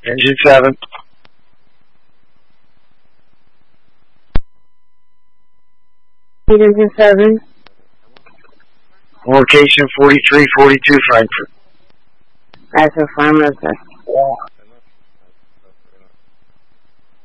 Engine 7. Engine 7. Location 4342 Frankfurt. That's a farmer.